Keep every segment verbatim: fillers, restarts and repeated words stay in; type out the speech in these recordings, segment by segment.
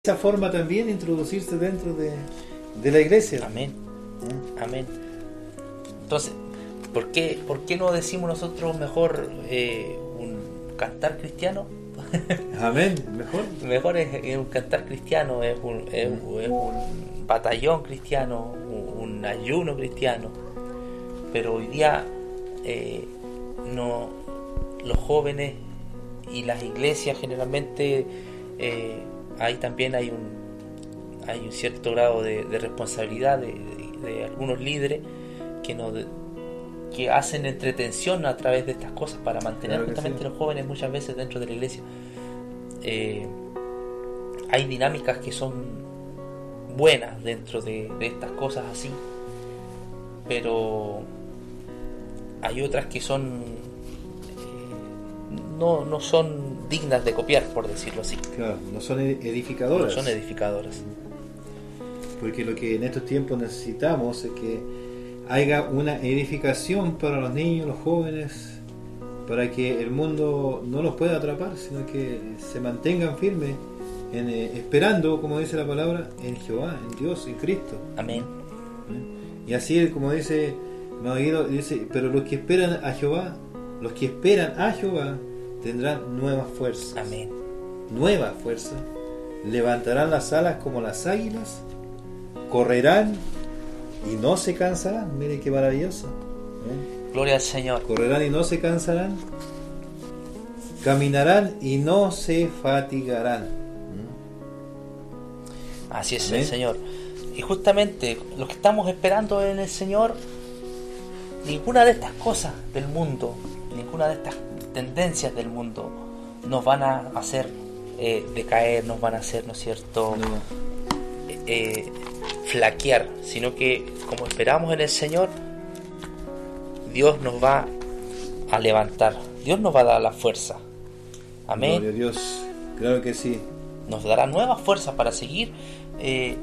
esa forma también introducirse dentro de, de la iglesia. Amén. ¿Eh? Amén. Entonces, ¿por qué, ¿por qué no decimos nosotros mejor eh, un cantar cristiano? Amén, mejor. Mejor es, es un cantar cristiano, es un, es, es un batallón cristiano, un, un ayuno cristiano. Pero hoy día eh, no, los jóvenes y las iglesias generalmente eh, ahí también hay un hay un cierto grado de, de responsabilidad de, de, de algunos líderes que no de, que hacen entretención a través de estas cosas para mantener claro justamente sí. los jóvenes muchas veces dentro de la iglesia. Eh, hay dinámicas que son buenas dentro de, de estas cosas así, pero hay otras que son eh, no, no son dignas de copiar, por decirlo así. Claro, no son edificadoras. No son edificadoras. Porque lo que en estos tiempos necesitamos es que haya una edificación para los niños, los jóvenes, para que el mundo no los pueda atrapar, sino que se mantengan firmes, en, eh, esperando, como dice la palabra, en Jehová, en Dios, en Cristo. Amén. Y así, como dice, me ha oído, dice, pero los que esperan a Jehová, los que esperan a Jehová, tendrán nuevas fuerzas. Amén. Nuevas fuerzas. Levantarán las alas como las águilas, correrán y no se cansarán. Mire qué maravilloso. ¿Eh? Gloria al Señor. Correrán y no se cansarán, caminarán y no se fatigarán. Así es. Amén. El Señor. Y justamente los que estamos esperando en el Señor, ninguna de estas cosas del mundo, ninguna de estas tendencias del mundo nos van a hacer eh, decaer, nos van a hacer, ¿no es cierto?, No. eh, flaquear, sino que como esperamos en el Señor, Dios nos va a levantar, Dios nos va a dar la fuerza. Amén. Gloria a Dios, claro que sí. Nos dará nuevas fuerzas para seguir eh,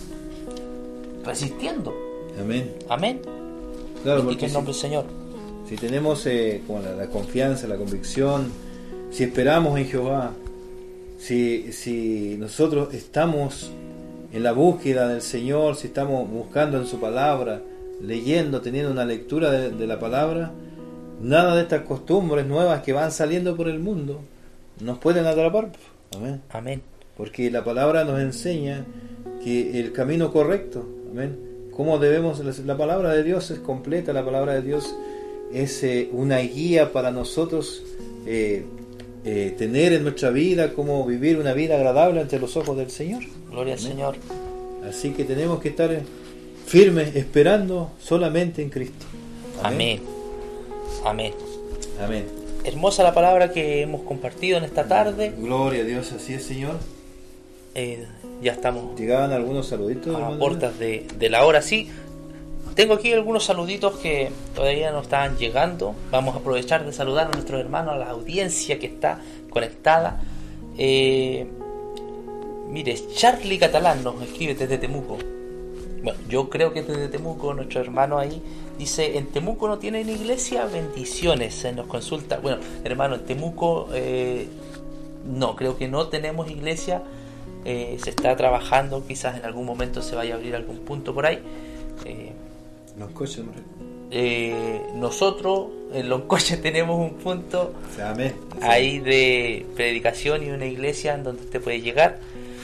resistiendo. Amén. Amén. Claro, Bendito porque el nombre si, del Señor. si tenemos eh, como la, la confianza, la convicción, si esperamos en Jehová, si, si nosotros estamos en la búsqueda del Señor, si estamos buscando en su palabra, leyendo, teniendo una lectura de, de la palabra, nada de estas costumbres nuevas que van saliendo por el mundo nos pueden atrapar. Amén. Amén. Porque la palabra nos enseña que el camino correcto, amén, cómo debemos, la palabra de Dios es completa, la palabra de Dios es eh, una guía para nosotros eh, eh, tener en nuestra vida, cómo vivir una vida agradable ante los ojos del Señor. Gloria al Señor. Así que tenemos que estar firmes, esperando solamente en Cristo. Amén. Amén. Amén. Hermosa la palabra que hemos compartido en esta tarde. Gloria a Dios, así es, Señor. Eh, ya estamos Llegaban algunos saluditos, a hermano. puertas de, de la hora. Sí, tengo aquí algunos saluditos que todavía no están llegando. Vamos a aprovechar de saludar a nuestros hermanos, a la audiencia que está conectada. Eh, mire, Charlie Catalán nos escribe desde Temuco. Bueno, yo creo que desde Temuco, nuestro hermano ahí dice: en Temuco no tienen iglesia, bendiciones, se nos consulta. Bueno, hermano, en Temuco eh, no, creo que no tenemos iglesia. Eh, se está trabajando, quizás en algún momento se vaya a abrir algún punto por ahí. Eh, Loncoche, eh, nosotros en Loncoche tenemos un punto amén. ahí de predicación y una iglesia en donde usted puede llegar.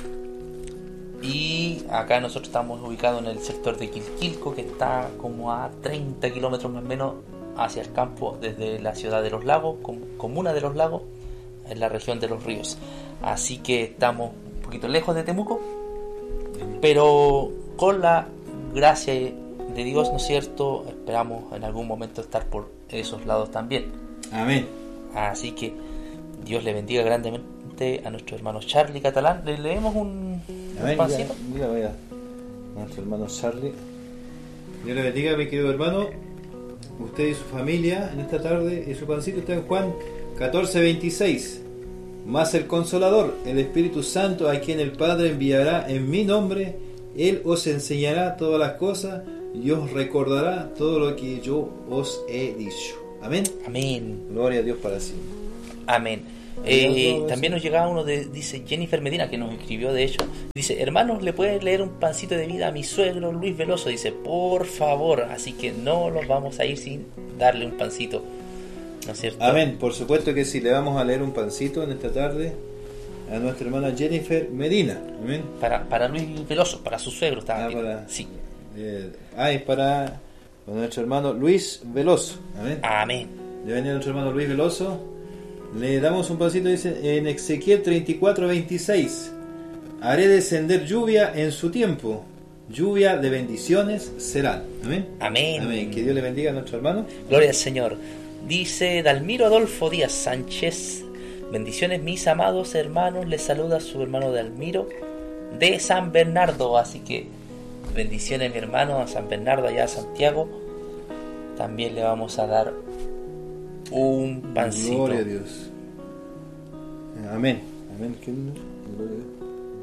Y acá nosotros estamos ubicados en el sector de Quilquilco, que está como a treinta kilómetros más o menos hacia el campo desde la ciudad de Los Lagos, comuna de Los Lagos, en la región de Los Ríos. Así que estamos un poquito lejos de Temuco, pero con la gracia de Dios, ¿no es cierto?, esperamos en algún momento estar por esos lados también. Amén. Así que Dios le bendiga grandemente a nuestro hermano Charlie Catalán. Le leemos un, Amén. un pancito. Mira, mira, mira. Nuestro hermano Charlie. Dios le bendiga, mi querido hermano. Usted y su familia en esta tarde, y su pancito está en Juan catorce veintiséis. Mas el Consolador, el Espíritu Santo, a quien el Padre enviará en mi nombre, Él os enseñará todas las cosas y os recordará todo lo que yo os he dicho. Amén. Amén. Gloria a Dios para siempre. Amén. Eh, también nos llegaba uno de, dice Jennifer Medina, que nos escribió de hecho, dice, hermanos, ¿le pueden leer un pancito de vida a mi suegro Luis Veloso? Dice, por favor, así que no los vamos a ir sin darle un pancito, ¿no es cierto? Amén, por supuesto que sí, le vamos a leer un pancito en esta tarde a nuestra hermana Jennifer Medina. Amén. Para, para Luis Veloso, para su suegro estaba Ah, bien. para, Sí. Eh, ah, es para nuestro hermano Luis Veloso. Amén. Amén. De venir nuestro hermano Luis Veloso. Le damos un pancito, dice en Ezequiel treinta y cuatro veintiséis. Haré descender lluvia en su tiempo. Lluvia de bendiciones serán. Amén. Amén. Amén. Que Dios le bendiga a nuestro hermano. Gloria al Señor. Dice Dalmiro Adolfo Díaz Sánchez. Bendiciones mis amados hermanos. Les saluda su hermano Dalmiro de San Bernardo. Así que bendiciones mi hermano a San Bernardo, allá a Santiago. También le vamos a dar un pancito. Gloria a Dios. Amén. Amén. ¿Qué lindo? Gloria a Dios.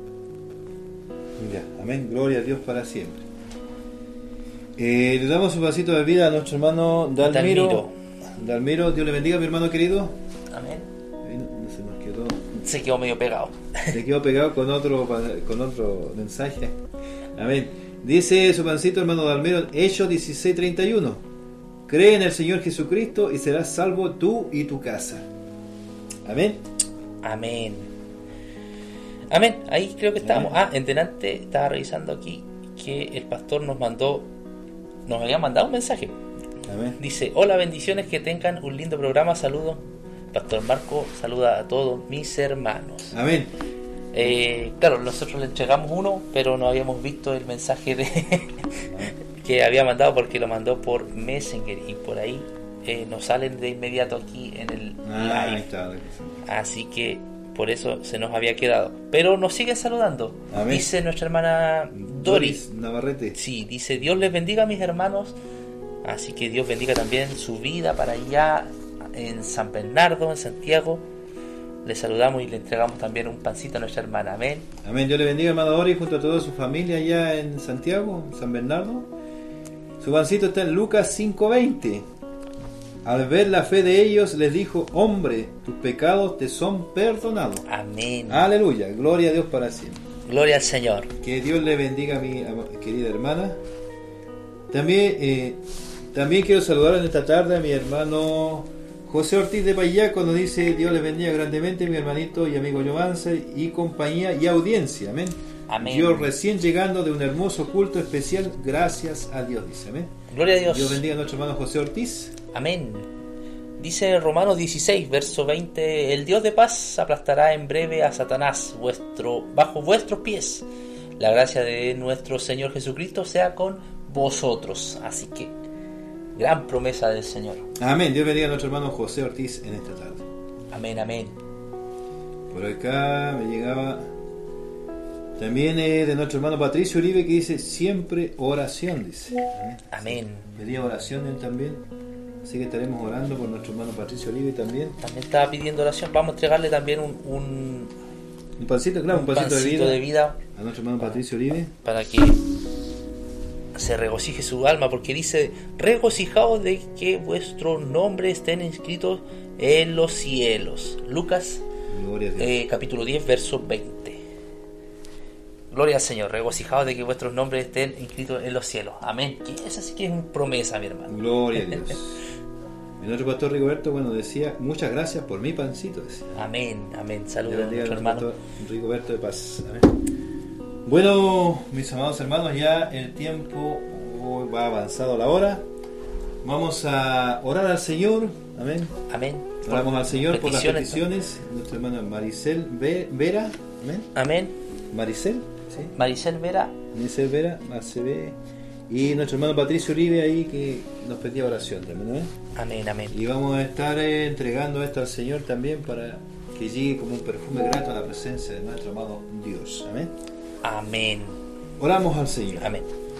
Ya, amén. Gloria a Dios para siempre. Eh, le damos un vasito de vida a nuestro hermano Dalmiro. Dalmiro. Dalmiro, Dios le bendiga, mi hermano querido. Amén. Ahí no- se nos quedó. Se quedó medio pegado. Se quedó pegado con otro con otro mensaje. Amén. Dice su pancito, hermano Dalmiro, Hechos dieciséis treinta y uno. Cree en el Señor Jesucristo y serás salvo tú y tu casa. Amén. Amén. Amén. Ahí creo que estábamos. Ah, en delante estaba revisando aquí que el pastor nos mandó, nos había mandado un mensaje. Amén. Dice, hola, bendiciones, que tengan un lindo programa, saludos. Pastor Marco saluda a todos mis hermanos. Amén. Eh, claro, nosotros le entregamos uno, pero no habíamos visto el mensaje de que había mandado porque lo mandó por Messenger y por ahí eh, nos salen de inmediato aquí en el Ah, ahí live. está. Así que por eso se nos había quedado. Pero nos siguen saludando. Amén. Dice nuestra hermana Doris. Doris Navarrete. Sí, dice, Dios les bendiga a mis hermanos. Así que Dios bendiga también su vida para allá en San Bernardo, en Santiago. Le saludamos y le entregamos también un pancito a nuestra hermana. Amén. Amén. Dios le bendiga, hermano Doris, junto a toda su familia allá en Santiago, en San Bernardo. Su pancito está en Lucas cinco veinte. Al ver la fe de ellos, les dijo, hombre, tus pecados te son perdonados. Amén. Aleluya, gloria a Dios para siempre. Gloria al Señor. Que Dios le bendiga a mi ama- querida hermana. También, eh, también quiero saludar en esta tarde a mi hermano José Ortiz de Payaco. Nos dice, Dios le bendiga grandemente, mi hermanito y amigo Giovanni y compañía y audiencia. Amén. Amén. Yo recién llegando de un hermoso culto especial, gracias a Dios, dice. Amén. Gloria a Dios. Dios bendiga a nuestro hermano José Ortiz. Amén. Dice Romanos dieciséis, verso veinte, el Dios de paz aplastará en breve a Satanás vuestro, bajo vuestros pies. La gracia de nuestro Señor Jesucristo sea con vosotros. Así que, gran promesa del Señor. Amén. Dios bendiga a nuestro hermano José Ortiz en esta tarde. Amén, amén. Por acá me llegaba también eh, de nuestro hermano Patricio Uribe, que dice siempre oración, dice. Amén. Amén. Pedía oración él también, así que estaremos orando por nuestro hermano Patricio Uribe también. También estaba pidiendo oración. Vamos a entregarle también un, un, Un pancito, claro, un, un pancito, pancito de, de vida vida a nuestro hermano Patricio Uribe. para que se regocije su alma, porque dice, regocijaos de que vuestros nombres estén inscritos en los cielos. Lucas Gloria a Dios. eh, capítulo diez, verso veinte. Gloria al Señor, regocijaos de que vuestros nombres estén inscritos en los cielos. Amén. Que esa sí que es una promesa, mi hermano. Gloria a Dios. Y nuestro pastor Rigoberto, bueno, decía, muchas gracias por mi pancito, decía. Amén, amén. Dios Saludos a bendiga a nuestro nuestro hermano. pastor Rigoberto de Paz. Amén. Bueno, mis amados hermanos, ya el tiempo oh, va avanzado la hora. Vamos a orar al Señor. Amén. Amén. Oramos al Señor por las Peticiones. peticiones. Nuestra hermana Maricel Ve- Vera. Amén. Amén. Maricel. ¿sí? Maricel Vera. Maricel Vera. C B. Y nuestro hermano Patricio Uribe ahí que nos pedía oración también. ¿amén? Amén, amén. Y vamos a estar eh, entregando esto al Señor también para que llegue como un perfume grato a la presencia de nuestro amado Dios. Amén. Amén. Oramos al Señor. Amén.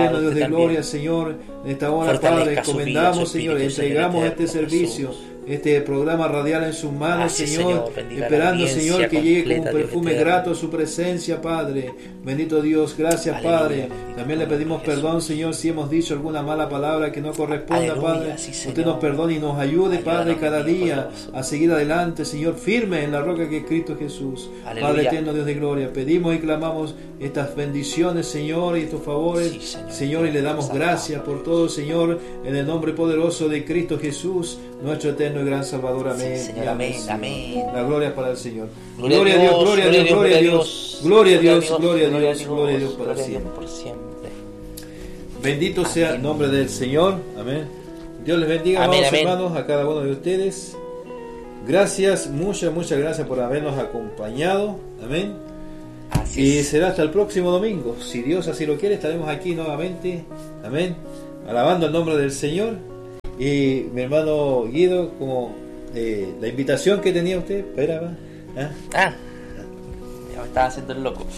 eterno Dios de también. gloria, Señor, en esta hora, Padre, encomendamos, Señor, entregamos este servicio, este programa radial en sus manos, Así, Señor, Señor, esperando, Señor, que llegue como un completa, perfume Dios grato a su presencia, Padre. Bendito Dios, gracias, Aleluya, Padre. bendito También le pedimos Jesús. perdón, Señor, si hemos dicho alguna mala palabra que no corresponda, Aleluya, Padre. sí, Usted Señor. nos perdone y nos ayude, Ayúdanos, Padre, cada bendito día poderoso. a seguir adelante, Señor, firme en la roca que es Cristo Jesús. Aleluya. Padre eterno, Dios de gloria, pedimos y clamamos estas bendiciones, Señor, y estos favores, Sí, Señor. Señor, y le damos gracias por todo, Señor, en el nombre poderoso de Cristo Jesús, nuestro eterno eterno y gran Salvador. Amén. Sí, Señor, amén, Señor. amén. La gloria es para el Señor. Gloria, Gloria a Dios, gloria a Dios, gloria a Dios. Gloria a Dios, gloria a Dios, gloria a Dios para gloria a Dios siempre. por siempre. Bendito sea el Amén. nombre del Señor. Amén. Dios les bendiga, Amén, amados amén. hermanos, a cada uno de ustedes. Gracias, muchas, muchas gracias por habernos acompañado. Amén. Así Y es. será hasta el próximo domingo. Si Dios así lo quiere, estaremos aquí nuevamente. Amén. Alabando el nombre del Señor. Y mi hermano Guido, como eh, la invitación que tenía usted, espera, ¿ah? Ah, ya me estaba haciendo el loco.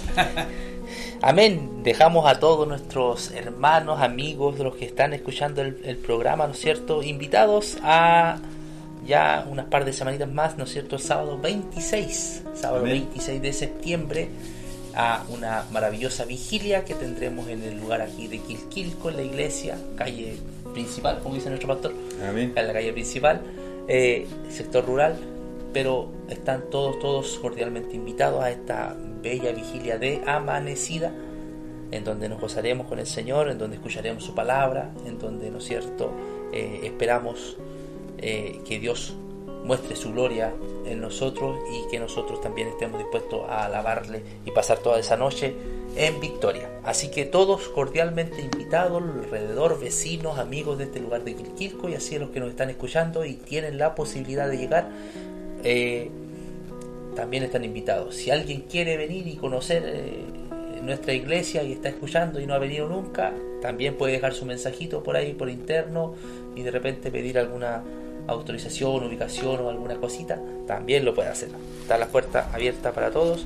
Amén. Dejamos a todos nuestros hermanos, amigos, los que están escuchando el, el programa, ¿no es cierto?, invitados a ya unas par de semanitas más, ¿no es cierto?, el sábado veintiséis, sábado Amén. veintiséis de septiembre, a una maravillosa vigilia que tendremos en el lugar aquí de Quilquilco, en la iglesia, calle principal, como dice nuestro pastor, Amén. en la calle principal, eh, sector rural, pero están todos, todos cordialmente invitados a esta bella vigilia de amanecida, en donde nos gozaremos con el Señor, en donde escucharemos su palabra, en donde, ¿no es cierto?, eh, esperamos eh, que Dios muestre su gloria en nosotros y que nosotros también estemos dispuestos a alabarle y pasar toda esa noche en victoria. Así que todos cordialmente invitados, alrededor, vecinos, amigos de este lugar de Quilquilco, y así los que nos están escuchando y tienen la posibilidad de llegar, eh, también están invitados. Si alguien quiere venir y conocer eh, nuestra iglesia y está escuchando y no ha venido nunca, también puede dejar su mensajito por ahí, por interno, y de repente pedir alguna autorización, ubicación o alguna cosita, también lo puede hacer. Está la puerta abierta para todos.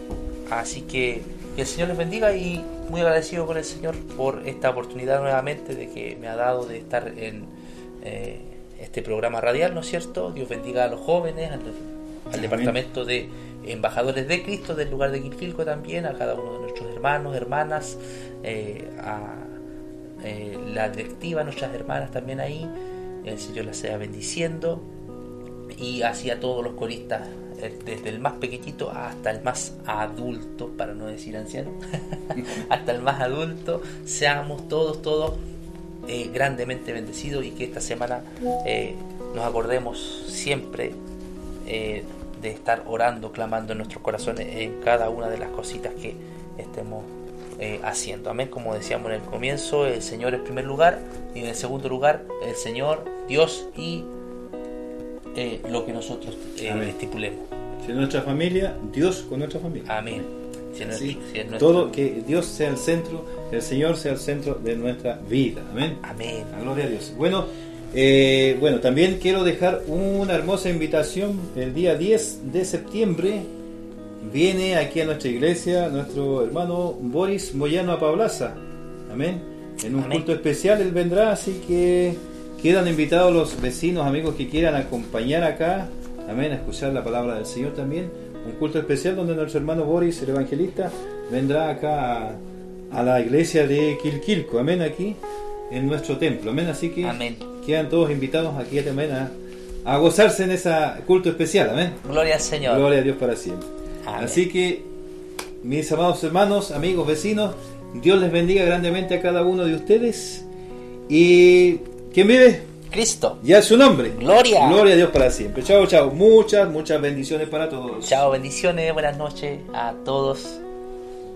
Así que que el Señor les bendiga, y muy agradecido con el Señor por esta oportunidad nuevamente de que me ha dado de estar en eh, este programa radial, ¿no es cierto? Dios bendiga a los jóvenes, al, al departamento de embajadores de Cristo del lugar de Quilquilco también, a cada uno de nuestros hermanos, hermanas, eh, a eh, la directiva, nuestras hermanas también ahí. El Señor las sea bendiciendo, y así a todos los coristas, desde el más pequeñito hasta el más adulto, para no decir anciano, hasta el más adulto, seamos todos, todos eh, grandemente bendecidos, y que esta semana eh, nos acordemos siempre eh, de estar orando, clamando en nuestros corazones en cada una de las cositas que estemos eh, haciendo. Amén. Como decíamos en el comienzo, el Señor en primer lugar, y en el segundo lugar el Señor, Dios y eh, lo que nosotros eh, estipulemos. Si es nuestra familia, Dios con nuestra familia. Amén. Si es Sí. nuestro, si es nuestro... Todo, que Dios sea el centro, el Señor sea el centro de nuestra vida. Amén. Amén. La gloria a Dios. Bueno, eh, bueno, también quiero dejar una hermosa invitación. El día diez de septiembre viene aquí a nuestra iglesia nuestro hermano Boris Moyano Apablaza. Amén. En un Amén. culto especial él vendrá, así que quedan invitados los vecinos, amigos que quieran acompañar acá. Amén, a escuchar la palabra del Señor también. Un culto especial donde nuestro hermano Boris, el evangelista, vendrá acá a, a la iglesia de Quilquilco. Amén, aquí en nuestro templo. Amén, así que Amén. quedan todos invitados aquí también a, a gozarse en ese culto especial. Amén. Gloria al Señor. Gloria a Dios para siempre. Amén. Así que, mis amados hermanos, amigos, vecinos, Dios les bendiga grandemente a cada uno de ustedes. Y ¿quién vive? Cristo. Ya es su nombre. Gloria. Gloria a Dios para siempre. Chao, chao. Muchas, muchas bendiciones para todos. Chao, bendiciones, buenas noches a todos.